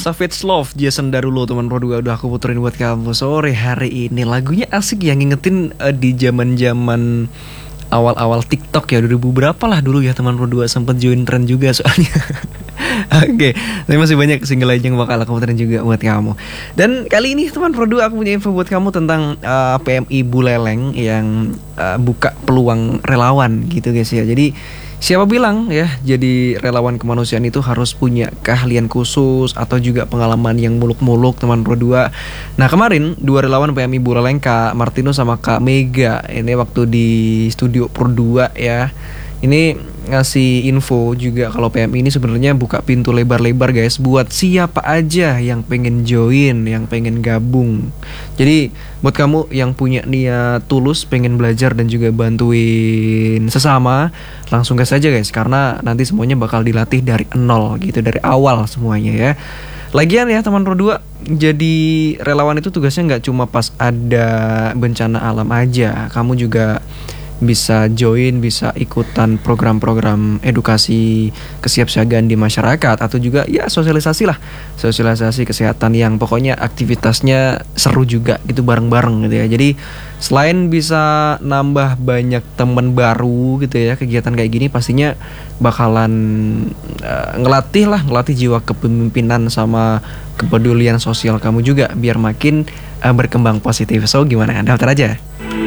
Savage Love, Jason Derulo teman Pro 2 udah aku puterin buat kamu sore hari ini. Lagunya asik ya, ngingetin di zaman-zaman awal-awal TikTok ya, 2000 berapa lah dulu ya teman Pro 2, sempet join tren juga soalnya. Oke, tapi masih banyak single lain yang bakal aku puterin juga buat kamu. Dan kali ini teman Pro 2 aku punya info buat kamu tentang PMI Buleleng yang buka peluang relawan gitu guys ya. Jadi siapa bilang ya, jadi relawan kemanusiaan itu harus punya keahlian khusus atau juga pengalaman yang muluk-muluk teman Pro 2. Nah kemarin dua relawan PMI Buleleng, Kak Martino sama Kak Mega, ini waktu di studio Pro 2 ya, ini ngasih info juga kalau PMI ini sebenarnya buka pintu lebar-lebar guys buat siapa aja yang pengen join, yang pengen gabung. Jadi buat kamu yang punya niat tulus pengen belajar dan juga bantuin sesama, langsung gas aja guys, karena nanti semuanya bakal dilatih dari nol gitu, dari awal semuanya ya. Lagian ya teman Pro 2, jadi relawan itu tugasnya nggak cuma pas ada bencana alam aja, kamu juga bisa join, bisa ikutan program-program edukasi kesiapsiagaan di masyarakat, atau juga ya sosialisasi lah, sosialisasi kesehatan yang pokoknya aktivitasnya seru juga gitu, bareng-bareng gitu ya. Jadi selain bisa nambah banyak teman baru gitu ya, kegiatan kayak gini pastinya bakalan ngelatih jiwa kepemimpinan sama kepedulian sosial kamu juga biar makin berkembang positif. So gimana, daftar aja.